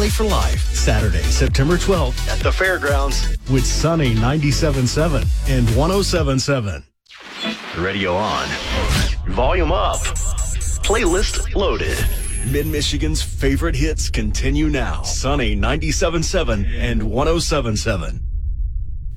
Play for Life, Saturday, September 12th at the Fairgrounds with Sunny 97.7 and 107.7. Radio on. Volume up. Playlist loaded. Mid-Michigan's favorite hits continue now. Sunny 97.7 and 107.7.